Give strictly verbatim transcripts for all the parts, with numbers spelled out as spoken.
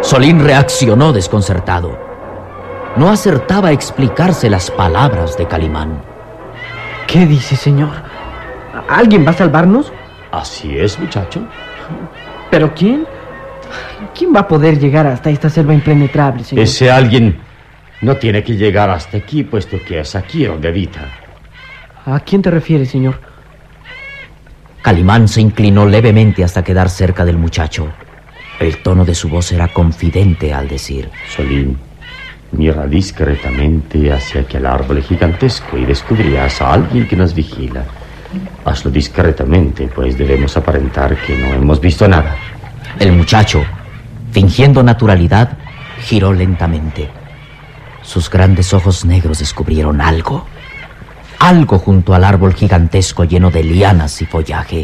Solín reaccionó desconcertado. No acertaba a explicarse las palabras de Calimán. ¿Qué dice, señor? ¿Alguien va a salvarnos? Así es, muchacho. ¿Pero quién? ¿Quién va a poder llegar hasta esta selva impenetrable, señor? Ese alguien no tiene que llegar hasta aquí, puesto que es aquí donde habita. ¿A quién te refieres, señor? Calimán se inclinó levemente hasta quedar cerca del muchacho. El tono de su voz era confidente al decir: Solín, mira discretamente hacia aquel árbol gigantesco y descubrirás a alguien que nos vigila. Hazlo discretamente, pues debemos aparentar que no hemos visto nada. El muchacho, fingiendo naturalidad, giró lentamente. Sus grandes ojos negros descubrieron algo. Algo junto al árbol gigantesco lleno de lianas y follaje.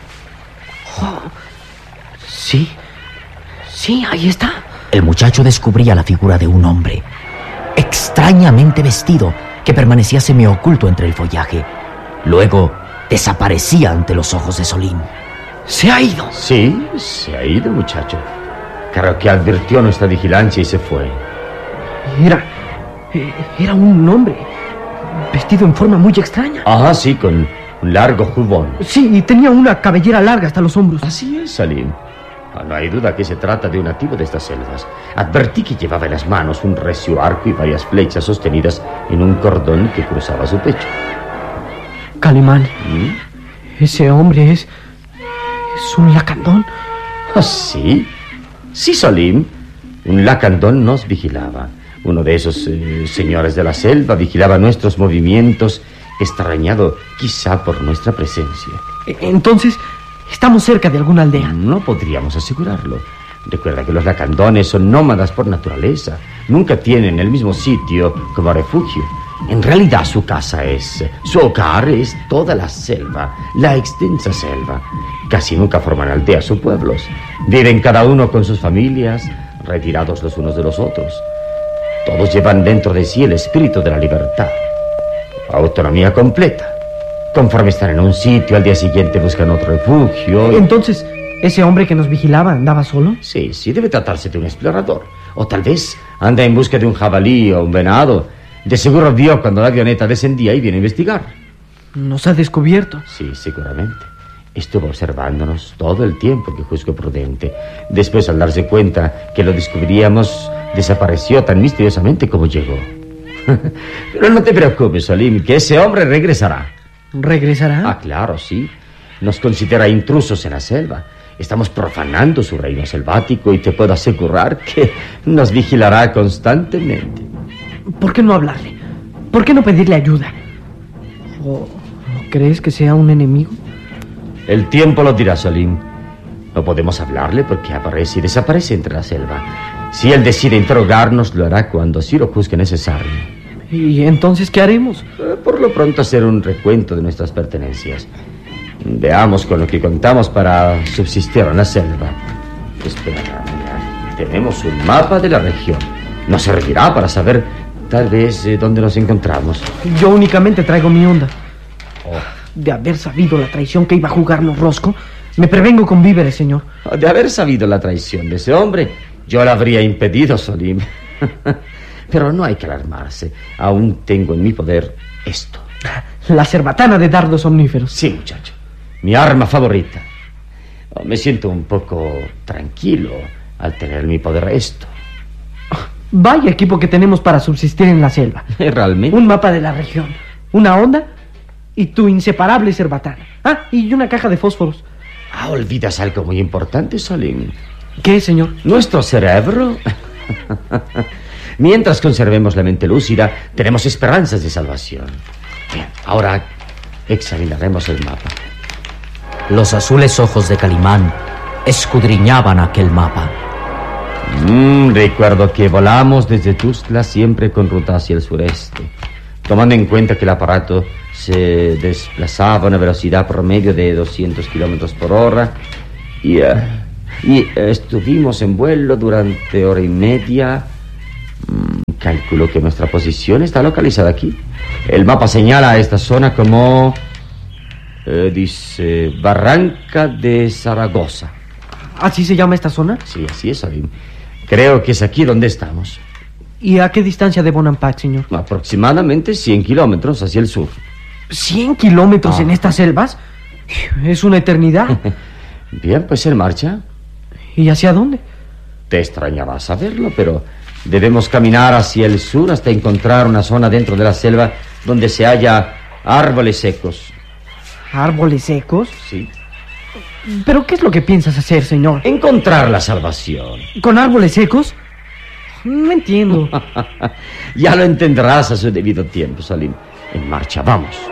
Oh, sí, sí, ahí está. El muchacho descubría la figura de un hombre, extrañamente vestido, que permanecía semioculto entre el follaje. Luego desaparecía ante los ojos de Solín. ¿Se ha ido? Sí, se ha ido, muchacho. Creo que advirtió nuestra vigilancia y se fue. Era... Era un hombre vestido en forma muy extraña. Ah, sí, con un largo jubón. Sí, y tenía una cabellera larga hasta los hombros. Así es, Salim. Ah, no hay duda que se trata de un nativo de estas selvas. Advertí que llevaba en las manos un recio arco y varias flechas sostenidas en un cordón que cruzaba su pecho. Calimán, ¿Mm? Ese hombre es... es un lacandón. ¿Ah, sí? Sí, Salim. Un lacandón nos vigilaba. Uno de esos eh, señores de la selva vigilaba nuestros movimientos, extrañado quizá por nuestra presencia. Entonces, ¿estamos cerca de alguna aldea? No podríamos asegurarlo. Recuerda que los lacandones son nómadas por naturaleza. Nunca tienen el mismo sitio como refugio. En realidad su casa es... su hogar es toda la selva, la extensa selva. Casi nunca forman aldeas o pueblos. Viven cada uno con sus familias, retirados los unos de los otros. Todos llevan dentro de sí el espíritu de la libertad. Autonomía completa. Conforme están en un sitio, al día siguiente buscan otro refugio. Entonces, ¿ese hombre que nos vigilaba andaba solo? Sí, sí, debe tratarse de un explorador. O tal vez anda en busca de un jabalí o un venado. De seguro vio cuando la avioneta descendía y vino a investigar. ¿Nos ha descubierto? Sí, seguramente. Estuvo observándonos todo el tiempo que juzgó prudente. Después, al darse cuenta que lo descubriríamos, desapareció tan misteriosamente como llegó. Pero no te preocupes, Salim, que ese hombre regresará. ¿Regresará? Ah, claro, sí. Nos considera intrusos en la selva. Estamos profanando su reino selvático y te puedo asegurar que nos vigilará constantemente. ¿Por qué no hablarle? ¿Por qué no pedirle ayuda? ¿O crees que sea un enemigo? El tiempo lo dirá, Salim. No podemos hablarle porque aparece y desaparece entre la selva. Si él decide interrogarnos, lo hará cuando así lo juzgue necesario. ¿Y entonces qué haremos? Eh, por lo pronto hacer un recuento de nuestras pertenencias. Veamos con lo que contamos para subsistir en la selva. Espera, mira, tenemos un mapa de la región. Nos servirá para saber tal vez eh, dónde nos encontramos. Yo únicamente traigo mi onda. Oh. De haber sabido la traición que iba a jugarnos Rosco, me prevengo con víveres, señor. De haber sabido la traición de ese hombre, yo la habría impedido, Salim. Pero no hay que alarmarse. Aún tengo en mi poder esto. La cerbatana de dardos omníferos. Sí, muchacho. Mi arma favorita. Oh, me siento un poco tranquilo al tener en mi poder esto. Vaya equipo que tenemos para subsistir en la selva. ¿Realmente? Un mapa de la región, una onda y tu inseparable cerbatana. Ah, y una caja de fósforos. Ah, olvidas algo muy importante, Salim. ¿Qué, señor? Nuestro cerebro. Mientras conservemos la mente lúcida, tenemos esperanzas de salvación. Bien, ahora examinaremos el mapa. Los azules ojos de Calimán escudriñaban aquel mapa. Mm, recuerdo que volamos desde Tuzla siempre con ruta hacia el sureste, tomando en cuenta que el aparato se desplazaba a una velocidad promedio de doscientos kilómetros por hora y, uh, y uh, estuvimos en vuelo durante hora y media. Mm, calculo que nuestra posición está localizada aquí. El mapa señala a esta zona como eh, dice Barranca de Zaragoza. ¿Así se llama esta zona? Sí, así es, Salim. Creo que es aquí donde estamos. ¿Y a qué distancia de Bonampak, señor? Aproximadamente cien kilómetros hacia el sur. ¿Cien kilómetros Ah. en estas selvas? Es una eternidad. Bien, pues en marcha. ¿Y hacia dónde? Te extrañará saberlo, pero debemos caminar hacia el sur hasta encontrar una zona dentro de la selva donde se halla árboles secos. ¿Árboles secos? Sí. ¿Pero qué es lo que piensas hacer, señor? Encontrar la salvación. ¿Con árboles secos? No entiendo. Ya lo entenderás a su debido tiempo, Salim. En marcha, vamos.